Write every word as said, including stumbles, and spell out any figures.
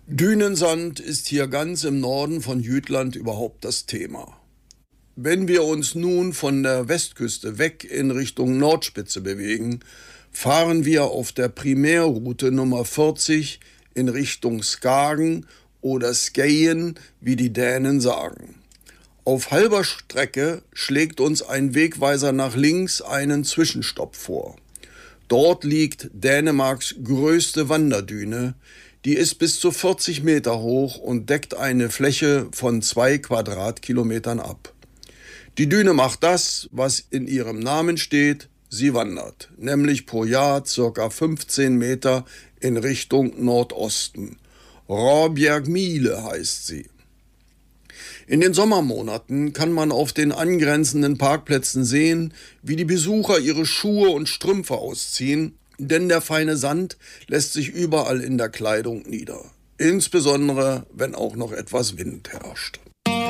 Dünensand ist hier ganz im Norden von Jütland überhaupt das Thema. Wenn wir uns nun von der Westküste weg in Richtung Nordspitze bewegen, fahren wir auf der Primärroute Nummer vierzig in Richtung Skagen oder Skien, wie die Dänen sagen. Auf halber Strecke schlägt uns ein Wegweiser nach links einen Zwischenstopp vor. Dort liegt Dänemarks größte Wanderdüne. Die ist bis zu vierzig Meter hoch und deckt eine Fläche von zwei Quadratkilometern ab. Die Düne macht das, was in ihrem Namen steht, sie wandert, nämlich pro Jahr ca. fünfzehn Meter in Richtung Nordosten. Råbjergmile heißt sie. In den Sommermonaten kann man auf den angrenzenden Parkplätzen sehen, wie die Besucher ihre Schuhe und Strümpfe ausziehen, denn der feine Sand lässt sich überall in der Kleidung nieder, insbesondere wenn auch noch etwas Wind herrscht.